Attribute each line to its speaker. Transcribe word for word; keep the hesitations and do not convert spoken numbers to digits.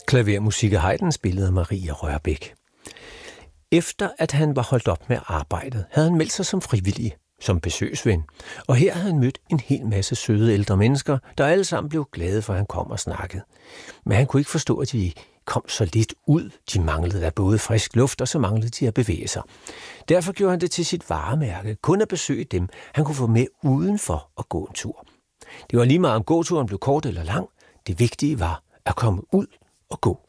Speaker 1: Klavermusik af Haydn spillede Maria Rørbæk. Efter at han var holdt op med arbejdet, havde han meldt sig som frivillig, som besøgsven, og her havde han mødt en hel masse søde ældre mennesker, der alle sammen blev glade for, at han kom og snakkede. Men han kunne ikke forstå, at de kom så lidt ud. De manglede der både frisk luft, og så manglede de at bevæge sig. Derfor gjorde han det til sit varemærke, kun at besøge dem, han kunne få med udenfor at gå en tur. Det var lige meget om gåturen blev kort eller lang. Det vigtige var at komme ud og gå.